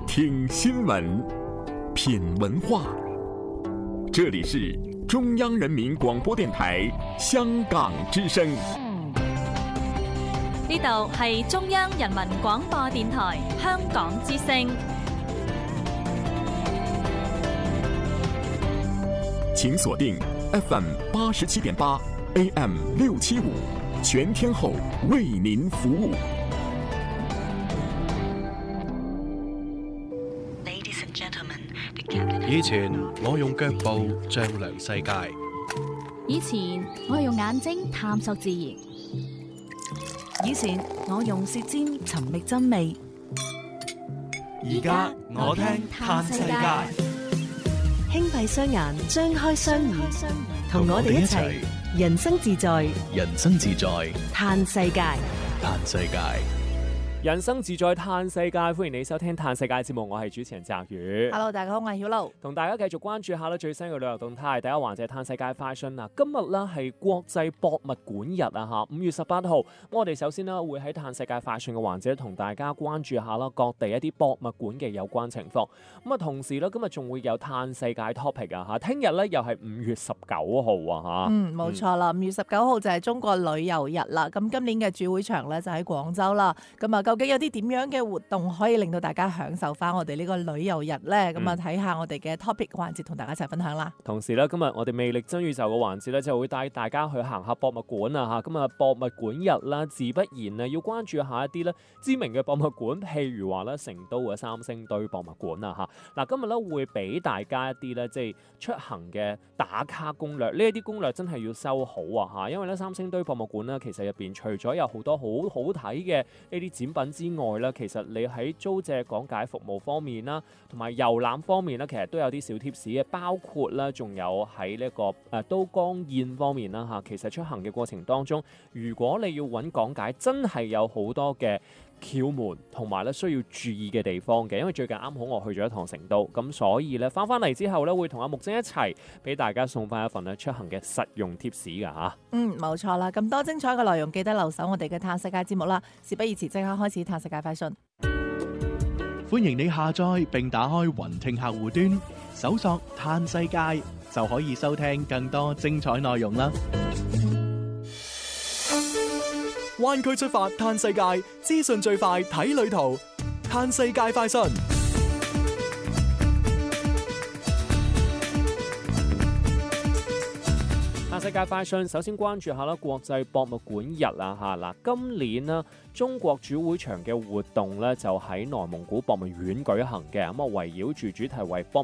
聽新聞，品文化。這裡是中央人民廣播電台香港之聲。 呢度係中央人民廣播電台香港之聲。 請鎖定 FM 87.8 AM 675，全天候為您服務。 以前我用腳步丈量世界， 以前我用眼睛探索自然， 以前我用舌尖尋覓真味， 而家我聽嘆世界。 輕閉雙眼，張開雙耳，同我哋一齊人生自在， 人生自在， 嘆世界， 嘆世界。 人生自在嘆世界，歡迎你收聽嘆世界節目，我係主持人澤宇。 Hello， 大家好，我係曉露， 同大家繼續關注下最新嘅旅遊動態。第一環節嘆世界 fashion 啊，今日咧係國際博物館日啊嚇，5月18號。我哋首先咧會喺嘆世界 fashion 嘅環節同大家關注下啦各地一啲博物館嘅有關情況。咁啊，同時咧今日仲會有嘆世界 topic 啊嚇，聽日咧又係5月19號啊嚇。 冇錯啦，5月19號就係中國旅遊日啦。咁今年嘅主會場咧就喺廣州啦。咁啊，究竟有啲點樣嘅活動可以令到大家享受翻我哋呢個旅遊日咧？咁啊，睇下我哋嘅 topic 環節同大家一齊分享啦。 同時咧，今日我哋魅力真宇宙嘅環節咧，就會帶大家去行下博物館啊嚇。咁啊，博物館日啦，自不然啊要關注下一啲咧知名嘅博物館，譬如話咧成都嘅三星堆博物館啊嚇。嗱，今日咧會俾大家一啲咧即係出行嘅打卡攻略，呢一啲攻略真係要收好啊嚇，因為咧三星堆博物館咧其實入邊除咗有好多好好睇嘅呢啲展品之外咧，其實你喺租借講解服務方面啦，同埋遊覽方面咧，其實都有啲小貼士嘅，包括咧仲有喺呢個都江堰方面啦嚇。其實出行嘅過程當中，如果你要揾講解，真係有好多嘅竅門同埋咧需要注意嘅地方嘅。因為最近啱好我去咗一趟成都，咁所以咧翻嚟之後咧會同阿木精一齊俾大家送翻一份咧出行嘅實用貼士㗎嚇。 冇錯啦，咁多精彩嘅內容記得留守我哋嘅嘆世界節目啦。事不宜遲，即刻開始嘆世界快訊。 歡迎你下載並打開雲聽客戶端，搜索嘆世界就可以收聽更多精彩內容啦。灣區出發嘆世界，資訊最快睇旅途，嘆世界快訊。 嘆世界快訊，首先關注下啦國際博物館日啊嚇。嗱，今年呢中國主會場嘅活動咧就喺內蒙古博物院舉行嘅，咁啊圍繞住主題為博